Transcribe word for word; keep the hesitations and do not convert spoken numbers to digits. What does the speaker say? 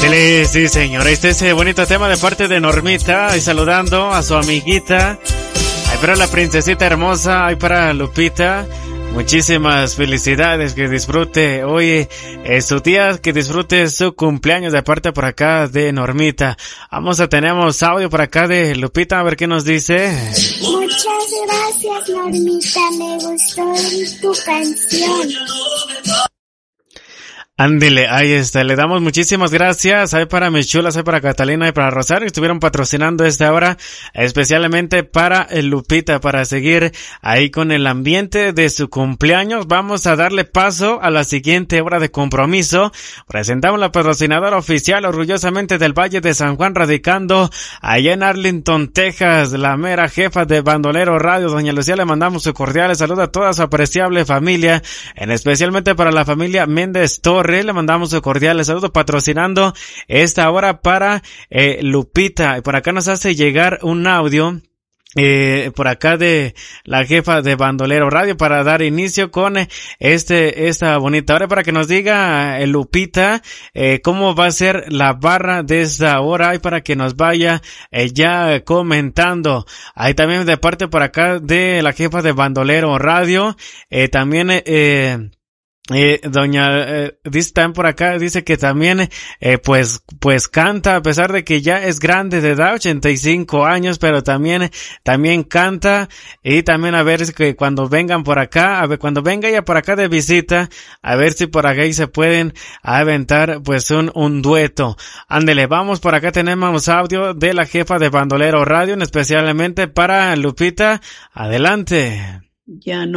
Ándele, sí señor, este es el bonito tema de parte de Normita, y saludando a su amiguita, ahí para la princesita hermosa, ahí para Lupita. Muchísimas felicidades, que disfrute hoy eh, su día, que disfrute su cumpleaños de parte por acá de Normita. Vamos a tenemos audio por acá de Lupita, a ver qué nos dice. Muchas gracias, Normita, me gustó tu canción. Ándele, ahí está, le damos muchísimas gracias, hay para mis chulas, hay para Catalina y para Rosario, que estuvieron patrocinando esta hora, especialmente para el Lupita, para seguir ahí con el ambiente de su cumpleaños. Vamos a darle paso a la siguiente hora de compromiso. Presentamos la patrocinadora oficial, orgullosamente del Valle de San Juan, radicando allá en Arlington, Texas, la mera jefa de Bandolero Radio, doña Lucía. Le mandamos su cordial saludo a toda su apreciable familia, en especialmente para la familia Méndez Torres. Le mandamos un cordial saludo, patrocinando esta hora para eh, Lupita. Y por acá nos hace llegar un audio eh, por acá de la jefa de Bandolero Radio, para dar inicio con este esta bonita hora, para que nos diga eh, Lupita eh, cómo va a ser la barra de esta hora, y para que nos vaya eh, ya comentando. Ahí también de parte por acá de la jefa de Bandolero Radio, eh, también eh Eh, doña, eh, dice también por acá, dice que también, eh, pues, pues canta, a pesar de que ya es grande de edad, ochenta y cinco años, pero también, también canta. Y también a ver si que cuando vengan por acá, a ver, cuando venga ella por acá de visita, a ver si por acá se pueden aventar, pues, un, un dueto. Ándele, vamos, por acá tenemos audio de la jefa de Bandolero Radio, especialmente para Lupita. Adelante. Ya no